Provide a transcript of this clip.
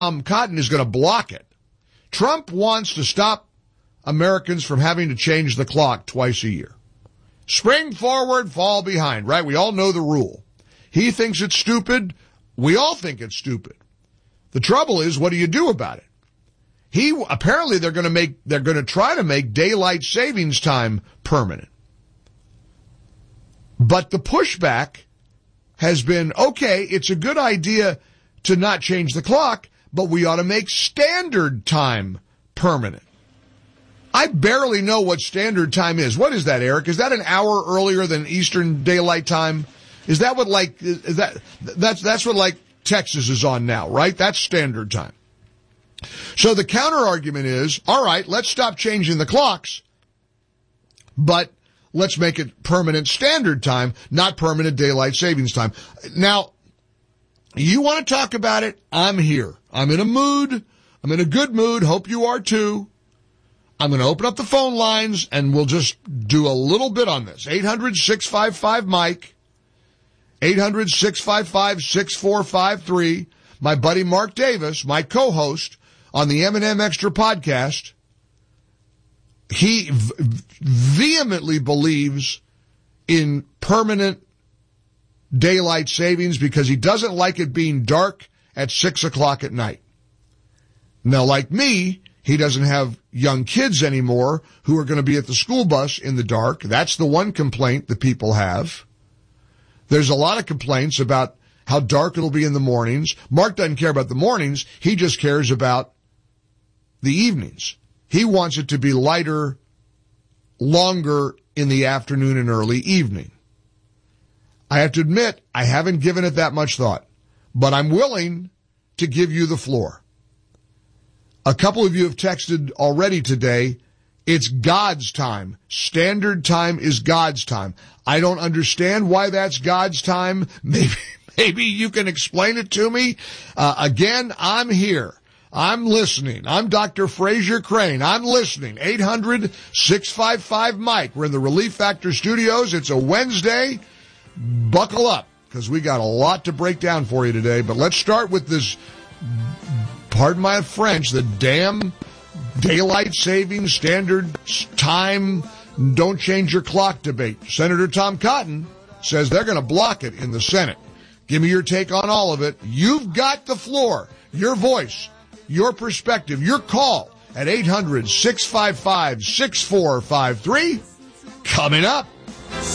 Cotton is going to block it. Trump wants to stop Americans from having to change the clock twice a year. Spring forward, fall behind, right? We all know the rule. He thinks it's stupid. We all think it's stupid. The trouble is, what do you do about it? Apparently they're going to try to make daylight savings time permanent. But the pushback has been, okay, it's a good idea to not change the clock, but we ought to make standard time permanent. I barely know what standard time is. What is that, Eric? Is that an hour earlier than Eastern Daylight Time? Is that what that's what like Texas is on now, right? That's standard time. So the counter argument is, all right, let's stop changing the clocks, but let's make it permanent standard time, not permanent daylight savings time. Now, you want to talk about it? I'm here. I'm in a mood. I'm in a good mood. Hope you are too. I'm going to open up the phone lines and we'll just do a little bit on this. 800-655-MIKE. 800-655-6453. My buddy Mark Davis, my co-host on the M&M Extra podcast, he vehemently believes in permanent daylight savings because he doesn't like it being dark at 6 o'clock at night. Now, like me, he doesn't have young kids anymore who are going to be at the school bus in the dark. That's the one complaint that people have. There's a lot of complaints about how dark it'll be in the mornings. Mark doesn't care about the mornings. He just cares about the evenings. He wants it to be lighter, longer in the afternoon and early evening. I have to admit, I haven't given it that much thought, but I'm willing to give you the floor. A couple of you have texted already today. It's God's time. Standard time is God's time. I don't understand why that's God's time. Maybe you can explain it to me. Again, I'm here. I'm listening. I'm Dr. Fraser Crane. I'm listening. 800-655-MIKE. We're in the Relief Factor studios. It's a Wednesday. Buckle up, because we got a lot to break down for you today. But let's start with this, pardon my French, the damn daylight savings standard time, don't change your clock debate. Senator Tom Cotton says they're going to block it in the Senate. Give me your take on all of it. You've got the floor, your voice, your perspective, your call at 800-655-6453. Coming up.